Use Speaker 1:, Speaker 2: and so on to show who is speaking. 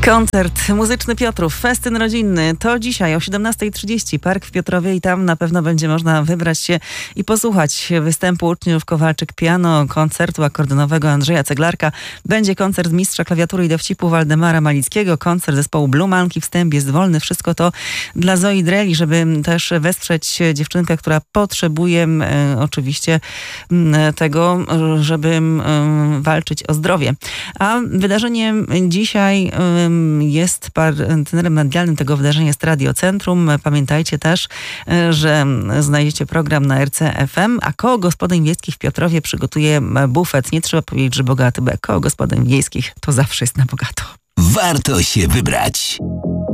Speaker 1: Koncert muzyczny Piotrów, festyn rodzinny. To dzisiaj o 17:30 Park w Piotrowie i tam na pewno będzie można wybrać się i posłuchać występu uczniów Kowalczyk Piano, koncertu akordonowego Andrzeja Ceglarka. Będzie koncert mistrza klawiatury i dowcipu Waldemara Malickiego, koncert zespołu Blue Monkey, wstęp jest wolny. Wszystko to dla Zoi Dreli, żeby też wesprzeć dziewczynkę, która potrzebuje oczywiście tego, żeby walczyć o zdrowie. A wydarzenie dzisiaj jest partnerem medialnym tego wydarzenia jest Radio Centrum. Pamiętajcie też, że znajdziecie program na RC FM, a Koło Gospodyń Wiejskich w Piotrowie przygotuje bufet. Nie trzeba powiedzieć, że bogaty, bo Koło Gospodyń Wiejskich to zawsze jest na bogato.
Speaker 2: Warto się wybrać.